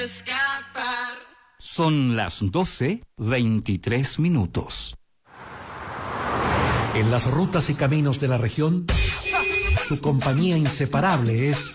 Son las 12:23. En las rutas y caminos de la región, su compañía inseparable es